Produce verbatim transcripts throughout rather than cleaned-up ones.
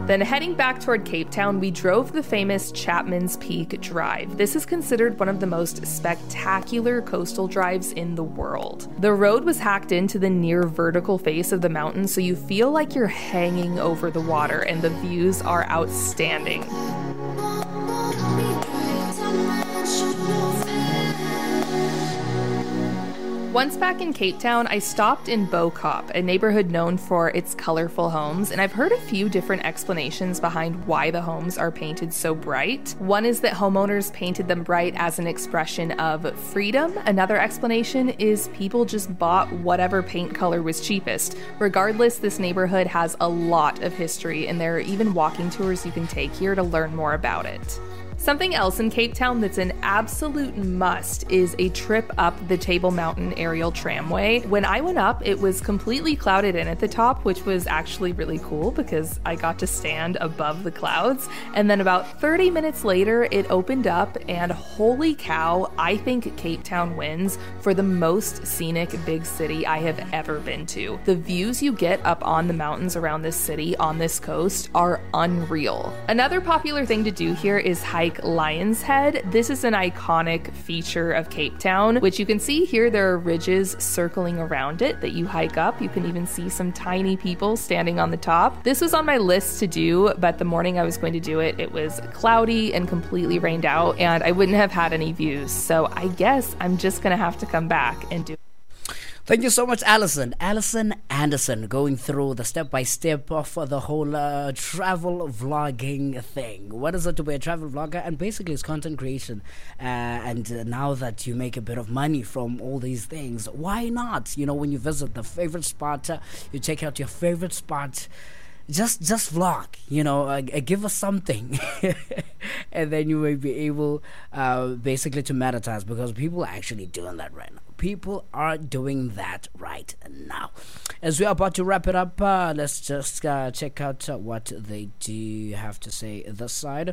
Then heading back toward Cape Town, we drove the famous Chapman's Peak Drive. This is considered one of the most spectacular coastal drives in the world. The road was hacked into the near vertical face of the mountain, so you feel like you're hanging over the water, and the views are outstanding. Once back in Cape Town, I stopped in Bo-Kaap, a neighborhood known for its colorful homes, and I've heard a few different explanations behind why the homes are painted so bright. One is that homeowners painted them bright as an expression of freedom. Another explanation is people just bought whatever paint color was cheapest. Regardless, this neighborhood has a lot of history, and there are even walking tours you can take here to learn more about it. Something else in Cape Town that's an absolute must is a trip up the Table Mountain aerial tramway. When I went up, it was completely clouded in at the top, which was actually really cool because I got to stand above the clouds. And then about thirty minutes later, it opened up, and holy cow, I think Cape Town wins for the most scenic big city I have ever been to. The views you get up on the mountains around this city on this coast are unreal. Another popular thing to do here is hike Lion's Head. This is an iconic feature of Cape Town, which you can see here. There are ridges circling around it that you hike up. You can even see some tiny people standing on the top. This was on my list to do, but the morning I was going to do it, it was cloudy and completely rained out, and I wouldn't have had any views. So I guess I'm just gonna have to come back and do it. Thank you so much, Alison. Alison Anderson, going through the step-by-step of the whole uh, travel vlogging thing. What is it to be a travel vlogger? And basically it's content creation. Uh, and uh, now that you make a bit of money from all these things, why not? You know, when you visit the favorite spot, uh, you check out your favorite spot, just just vlog, you know, uh, uh, give us something. And then you may be able uh, basically to monetize, because people are actually doing that right now. People are doing that right now. As we are about to wrap it up, uh, let's just uh, check out uh, what they do have to say this side.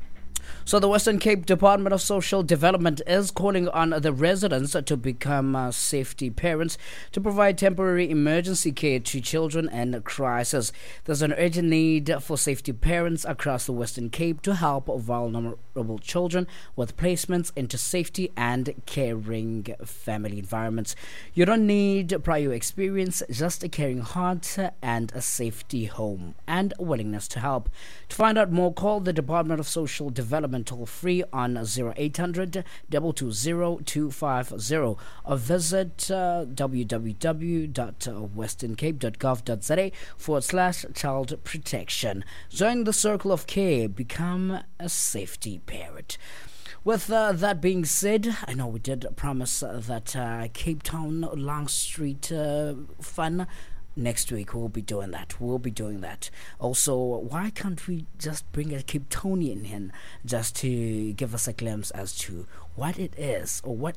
So the Western Cape Department of Social Development is calling on the residents to become uh, safety parents to provide temporary emergency care to children in crisis. There's an urgent need for safety parents across the Western Cape to help vulnerable children with placements into safety and caring family environments. You don't need prior experience, just a caring heart and a safety home and a willingness to help. To find out more, call the Department of Social Development toll free on zero eight hundred, two two zero, two five zero, or visit uh, w w w dot western cape dot gov dot z a forward slash child protection. Join the circle of care, become a safety parent. With uh, that being said, I know we did promise uh, that uh, Cape Town Long Street uh, fun. Next week we'll be doing that. We'll be doing that. Also, why can't we just bring a Cape Townian in just to give us a glimpse as to what it is, or what